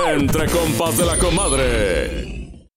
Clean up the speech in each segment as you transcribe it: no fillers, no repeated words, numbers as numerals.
Entre compas de la comadre.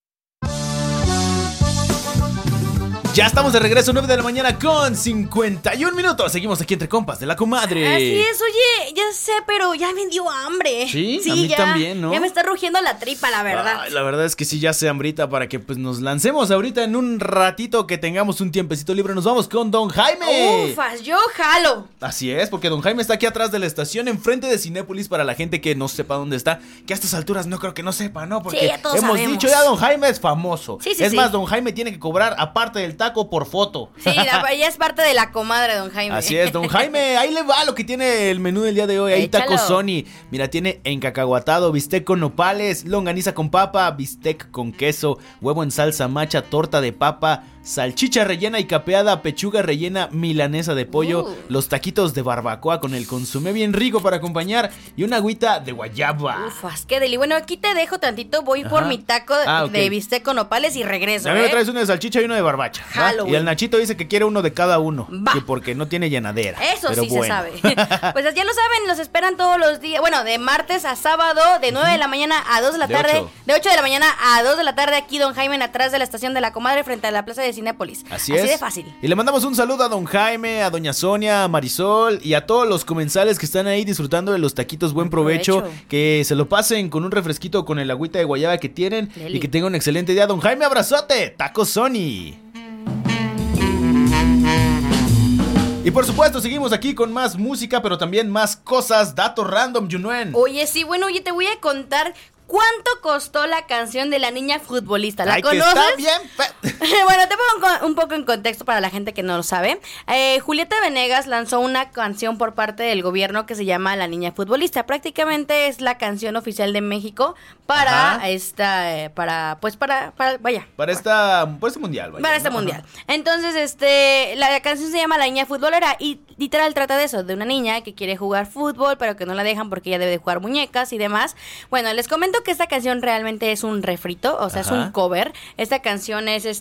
Ya estamos de regreso, 9 de la mañana con 51 minutos. Seguimos aquí entre compas de la comadre. Así es, oye, ya sé, pero ya me dio hambre. Sí, a mí ya, también, ¿no? Ya me está rugiendo la tripa, la verdad. Ay, la verdad es que sí, ya sé hambrita para que pues nos lancemos ahorita en un ratito que tengamos un tiempecito libre. Nos vamos con Don Jaime. Ufas, yo jalo. Así es, porque Don Jaime está aquí atrás de la estación, enfrente de Cinépolis, para la gente que no sepa dónde está, que a estas alturas no creo que no sepa, ¿no? Porque sí, ya todos hemos sabemos. dicho ya Don Jaime es famoso. Sí, es más, Don Jaime tiene que cobrar aparte del taco por foto. Sí, ya es parte de la comadre, Don Jaime. Así es, Don Jaime, ahí le va lo que tiene el menú del día de hoy. Ahí Échalo. taco Sony. Mira, tiene encacahuatado, bistec con nopales, longaniza con papa, bistec con queso, huevo en salsa macha, torta de papa, salchicha rellena y capeada, pechuga rellena, milanesa de pollo, los taquitos de barbacoa con el consomé bien rico para acompañar y una agüita de guayaba. Ufas, qué deli. Bueno, aquí te dejo tantito, voy por mi taco ok. de bistec con nopales y regreso, A mí me traes uno de salchicha y uno de barbacha, ¿va? Halloween. Y el Nachito dice que quiere uno de cada uno, Va. que porque no tiene llenadera. Eso pero sí bueno. se sabe. Pues ya lo saben, los esperan todos los días. Bueno, de martes a sábado, de 9 de la mañana a 2 de la De tarde. 8. De 8 de la mañana a 2 de la tarde, aquí Don Jaime, atrás de la estación de la comadre, frente a la plaza de Cinépolis. Así es. de fácil. Y le mandamos un saludo a Don Jaime, a Doña Sonia, a Marisol y a todos los comensales que están ahí disfrutando de los taquitos. Buen provecho. Que se lo pasen con un refresquito con el agüita de guayaba que tienen. Deli. Y que tengan un excelente día. Don Jaime, abrazote. Taco Sony. Y por supuesto, seguimos aquí con más música, pero también más cosas. Datos random, Yunuen. Oye, sí, bueno, oye, te voy a contar cuánto costó la canción de la niña futbolista. ¿La conoces? Que está bien. Bueno, te pongo un poco en contexto para la gente que no lo sabe. Julieta Venegas lanzó una canción por parte del gobierno que se llama La Niña Futbolista. Prácticamente es la canción oficial de México para Para este mundial, vaya. Para este mundial. Entonces, la canción se llama La Niña Futbolera y literal trata de eso, de una niña que quiere jugar fútbol, pero que no la dejan porque ella debe de jugar muñecas y demás. Bueno, les comento que esta canción realmente es un refrito, o sea, es un cover. Esta canción es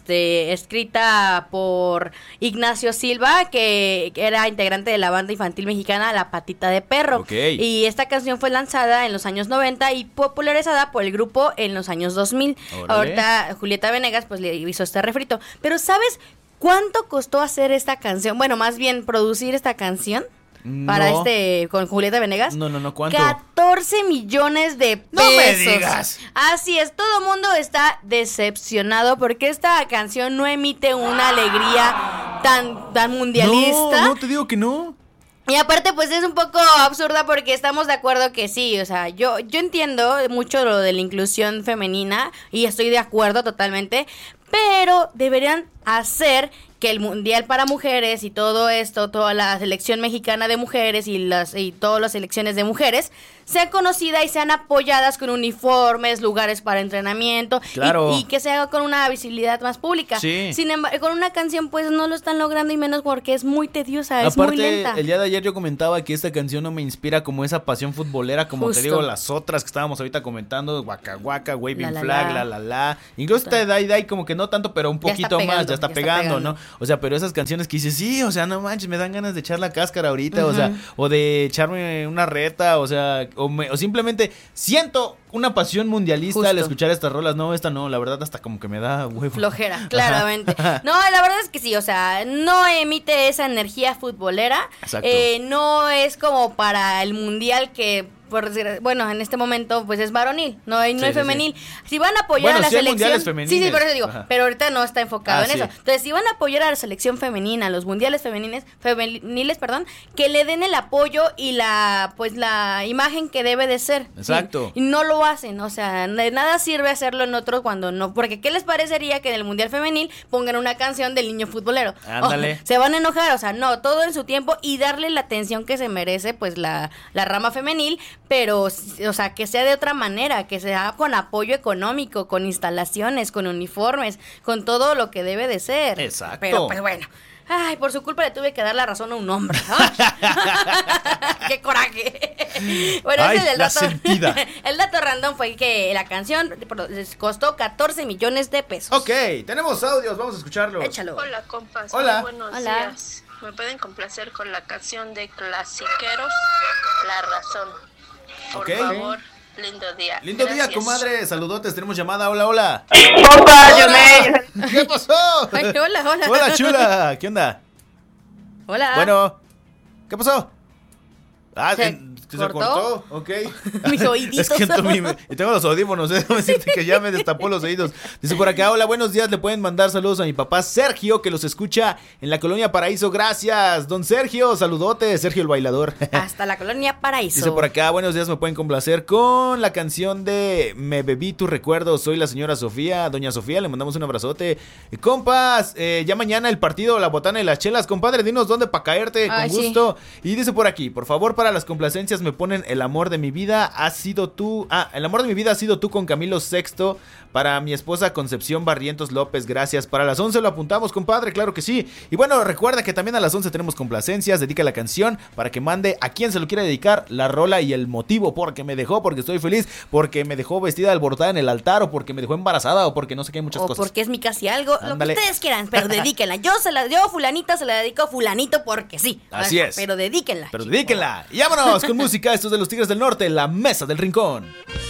escrita por Ignacio Silva, que era integrante de la banda infantil mexicana La Patita de Perro. Okay. Y esta canción fue lanzada en los años 90 y popularizada por el grupo en los años 2000. Órale. Ahorita Julieta Venegas pues le hizo este refrito. Pero ¿sabes cuánto costó hacer esta canción? Bueno, más bien producir esta canción. Para No. con Julieta Venegas. No, ¿cuánto? 14 millones de pesos. ¡No me digas! Así es, todo el mundo está decepcionado porque esta canción no emite una alegría tan mundialista. No, te digo que no. Y aparte, pues es un poco absurda porque estamos de acuerdo que sí, o sea, yo entiendo mucho lo de la inclusión femenina y estoy de acuerdo totalmente, pero deberían hacer que el mundial para mujeres y todo esto, toda la selección mexicana de mujeres y todas las selecciones de mujeres sean conocidas y sean apoyadas con uniformes, lugares para entrenamiento. Claro. Y que se haga con una visibilidad más pública. Sí. Sin embargo, con una canción pues no lo están logrando y menos porque es muy tediosa, es Aparte, muy lenta. el día de ayer yo comentaba que esta canción no me inspira como esa pasión futbolera, como Justo. te digo, las otras que estábamos ahorita comentando, Waka Waka, Waving La, Flag, la. Incluso esta de Die como que no tanto, pero un Ya está poquito más, pegando, ya está pegando, ¿no? O sea, pero esas canciones que dices, sí, o sea, no manches, me dan ganas de echar la cáscara ahorita, o sea, o de echarme una reta, o sea, o simplemente siento una pasión mundialista Justo. al escuchar estas rolas. No, esta no, la verdad hasta como que me da huevo. Flojera, claramente. No, la verdad es que sí, o sea, no emite esa energía futbolera. Exacto. No es como para el mundial que, por decir, bueno, en este momento pues es varonil, no es femenil. Si van a apoyar Bueno, a la sí hay selección, mundiales femeniles. sí, por eso digo, Ajá. pero ahorita no está enfocado en sí. eso. Entonces, si van a apoyar a la selección femenina, los mundiales femeniles, que le den el apoyo y la imagen que debe de ser. Exacto. Y no lo hacen, o sea, de nada sirve hacerlo en otros cuando no, porque ¿qué les parecería que en el mundial femenil pongan una canción del niño futbolero? Ándale. Se van a enojar, o sea, no, todo en su tiempo y darle la atención que se merece pues la rama femenil, pero, o sea, que sea de otra manera, que sea con apoyo económico, con instalaciones, con uniformes, con todo lo que debe de ser. Exacto. Pero pues bueno. Ay, por su culpa le tuve que dar la razón a un hombre, ¿no? ¡Qué coraje! Bueno, Ay, ese es el la dato. sentida. El dato random fue que la canción les costó 14 millones de pesos. Ok, tenemos audios, vamos a escucharlos. Échalo. Hola compas, Hola. muy buenos Hola. días. Me pueden complacer con la canción de Clasiqueros, La Razón. Por Ok. favor, lindo día. Lindo día, Gracias. comadre. Saludotes, tenemos llamada. Hola, hola. Compa, Yonel. ¿Qué pasó? Ay, hola, hola. Hola, chula. ¿Qué onda? Hola. Bueno, ¿qué pasó? Ah, ¿Se ¿se cortó? cortó? Ok. Mis oíditos. Es que y tengo los audífonos, déjame decirte que ya me destapó los oídos. Dice por acá, hola, buenos días, le pueden mandar saludos a mi papá Sergio, que los escucha en la Colonia Paraíso, gracias. Don Sergio, saludote, Sergio el bailador. Hasta la Colonia Paraíso. Dice por acá, buenos días, me pueden complacer con la canción de Me bebí tu recuerdo, soy la señora Sofía, doña Sofía, le mandamos un abrazote. Compas, ya mañana el partido, la botana y las chelas, compadre, dinos dónde para caerte, Ay, con gusto. Y dice por aquí, por favor, para las complacencias me ponen El amor de mi vida ha sido tú, El amor de mi vida ha sido tú con Camilo Sexto, para mi esposa Concepción Barrientos López, gracias. Para las 11 lo apuntamos, compadre, claro que sí. Y bueno, recuerda que también a las 11 tenemos complacencias, dedica la canción para que mande a quien se lo quiera dedicar, la rola y el motivo, porque me dejó, porque estoy feliz, porque me dejó vestida alborotada en el altar, o porque me dejó embarazada, o porque no sé qué, muchas O cosas. porque es mi casi algo, Ándale. lo que ustedes quieran, pero dedíquenla. Yo fulanita se la dedico a fulanito porque sí. Así es. Pero dedíquenla. Pero dedíquenla. Y vámonos con música, estos de los Tigres del Norte, la Mesa del Rincón.